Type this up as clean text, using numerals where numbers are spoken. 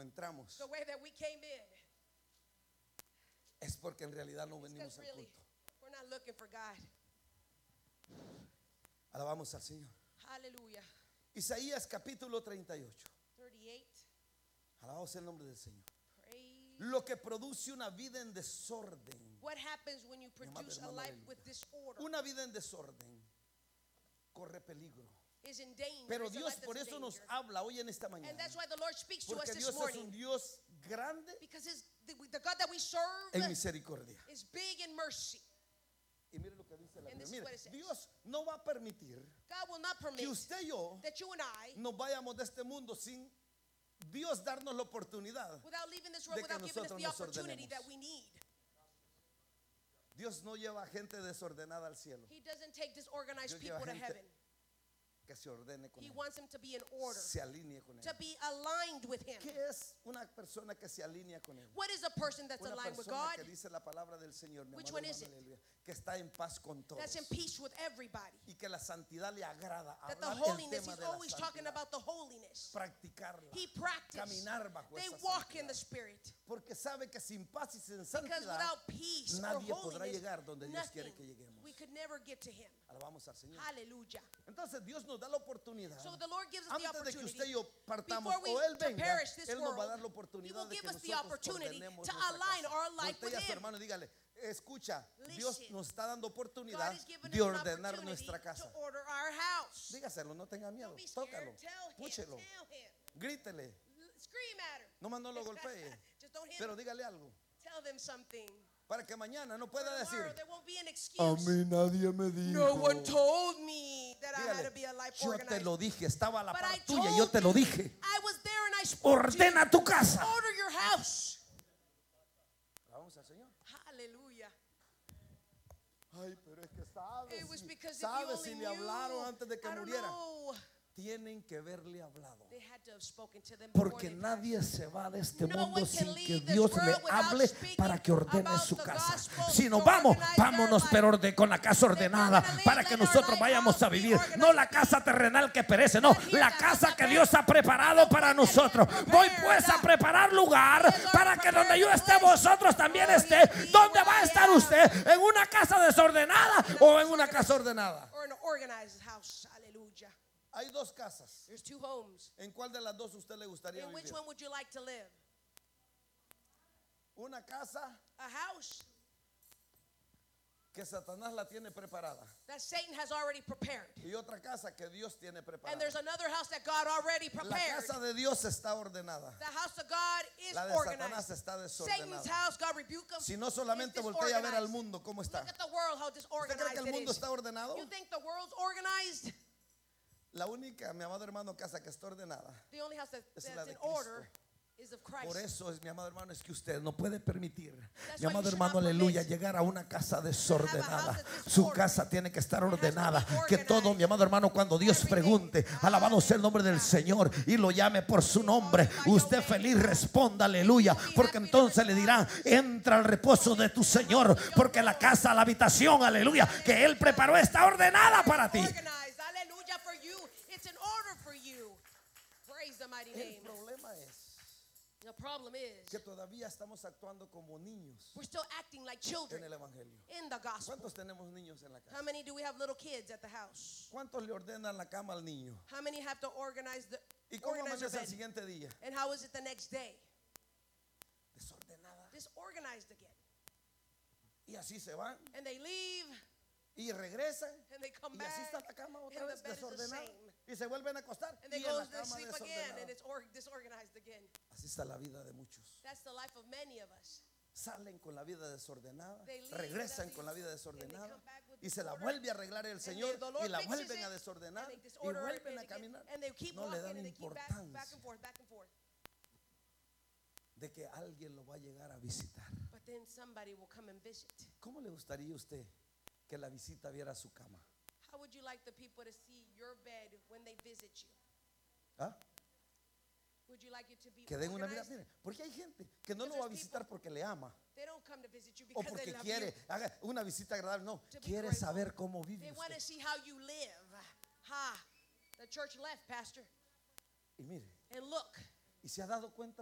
entramos the way that we came in, es porque en realidad no it's venimos 'cause al really culto. we're not looking for God. Alabamos al Señor. Hallelujah. Isaías capítulo 38. 38. Alabamos el nombre del Señor. Praise. Lo que produce una vida en desorden. What happens when you produce a hermano, life aleluya. with disorder? Una vida en desorden corre peligro. Is in danger. Pero It's a Dios life por that's in eso nos danger. habla hoy en esta And mañana. that's why the Lord speaks to us Porque this Dios es morning. un Dios grande Because the God that we serve en misericordia. is big in mercy. Y mire lo que dice la And Biblia. this is Mire, what it says. Dios no va a permitir God will not permit que usted y yo that you and I, nos vayamos de este mundo sin Dios darnos la oportunidad. without leaving this de world, que without giving us nosotros the nos opportunity ordenemos. that we need. Dios no lleva gente desordenada al cielo. He doesn't take disorganized Dios lleva people to gente heaven. que se ordene con He Él, wants them to be in order, se alinee con Él. to be aligned with Him. ¿Qué es una persona que se alinea con Él? What is a person that's Una aligned with persona God? que dice la palabra del Señor, mi Which amado one is hermano, it? aleluya, que está en paz con todos That's in peace with everybody. y que la santidad le agrada. That the Hablar el holiness, tema He's de la always talking santidad, about the holiness. practicarla, He practiced. caminar bajo They esa walk in the santidad. Spirit. Porque sabe que sin paz y sin Because santidad without peace or nadie podrá holiness, llegar donde Dios quiere nothing, que lleguemos. we could never get to Him. Alabamos al Señor. Hallelujah. Entonces Dios nos da la oportunidad. So the Lord gives us the Antes de que opportunity. usted y yo partamos Before we o Él to venga, perish this Él nos va a world, dar la He oportunidad will de give que us the nosotros opportunity ordenemos to nuestra align casa. our life Voltea a with su Him. hermano y dígale, escucha, Listen. Dios nos está dando God oportunidad is giving de us an ordenar opportunity nuestra to casa. order our house. Dígaselo, no tenga miedo, Don't be scared. tócalo, Tell Him. púchelo, Tell Him. grítele, Scream at Him. nomás no lo golpee, Just don't hit pero him. dígale algo Tell them something. para que mañana no pueda decir, Tomorrow there won't be an a excuse. mí nadie me dijo. No one told me that I had Dígale, to be a life yo te organized. lo dije, estaba a la But par I tuya, told yo te lo you. dije. I was there and I spoke to you. Ordena tu casa. Order your house. Vamos al Señor. Hallelujah. Ay, pero es que sabes, It was because if sabes you si only le knew, hablaron antes de que I don't muriera. know. Tienen que haberle hablado. They had to have spoken to them before Porque they nadie passed. se va de este No mundo one sin can que leave this Dios le world without hable speaking para que ordene about su the casa. gospel Si nos to vamos, organize vámonos their pero life. con la casa ordenada gonna leave, para que let our nosotros life vayamos a be vivir. organized. No la casa terrenal que perece, no, Not here, la the casa house que that Dios ha preparado para nosotros. Voy pues a preparar lugar para que donde yo esté vosotros también esté. ¿Dónde va a estar usted? ¿En una casa desordenada o en una casa ordenada? Or an organized house. Hallelujah. Hay dos casas. There's two homes. ¿En cuál de las dos usted le gustaría In which vivir? one would you like to live? Una casa A house que Satanás la tiene preparada that Satan has already prepared. y otra casa que Dios tiene And preparada. there's another house that God already La prepared. casa de Dios está ordenada. The house of God is La de Satanás organized. está Satan's desordenada. house, God rebuke him. Si no solamente is voltea a ver al disorganized. mundo cómo está. Look at the world, how ¿Usted disorganized cree que el it mundo is. está ordenado? You think the world's organized? La única, mi amado hermano, casa que está ordenada. The only house Es that's la de in Cristo. order is of Christ. Por eso es, mi amado hermano, es que usted no puede permitir, That's mi why amado you should hermano, not aleluya, permit llegar a una casa desordenada. that's Su disordered. casa tiene que estar has to be ordenada. Que todo, organized. mi amado hermano, cuando Dios Everything. pregunte, alabado sea el nombre del Señor, y lo llame por su nombre, usted feliz responda, aleluya. Porque entonces le dirán, entra al reposo de tu Señor, porque la casa, la habitación, aleluya, que Él preparó está ordenada para ti. Organized. Hallelujah for you. It's in order for you. Praise the mighty El name. problema es The problem is que todavía estamos actuando como niños we're still acting like children en el evangelio. in the gospel. ¿Cuántos tenemos niños en la casa? How many do we have little kids at the house? ¿Cuántos le ordenan la cama al niño? How many have to organize ¿Y cómo their amanece el bed? siguiente día? And how is it the next day? Desordenada. Disorganized again. Y así se van And they leave y regresan and they come y back. así está la cama otra and vez the bed is the desordenada. same. Y se vuelven a acostar And they y en go la to cama sleep again and desordenada. it's disorganized again. Así está la vida de muchos. That's the life of many of us. Salen con la vida desordenada, They leave regresan that con la vida and they desordenada come back with y se la disorder. vuelve a arreglar el Señor the Lord y la fixes vuelven a it, desordenar and they y disorder it, vuelven a and caminar. and they keep No le walking dan and they keep back importancia and forth, back and forth. de que alguien lo va a llegar a visitar. But then somebody will come and visit. ¿Cómo le gustaría a usted que la visita viera su cama? How would you like the people to see your bed when they visit you? ¿Ah? Would you like it to be Que den una vida. organized? Mire, porque hay gente que no lo va a visitar porque le ama They don't come to visit you o because they porque love quiere you. haga una visita agradable. No, To be quiere grateful. saber cómo vive They want to usted. see how you live. Ha! The church left, Pastor. Y mire, And look, y se ha dado cuenta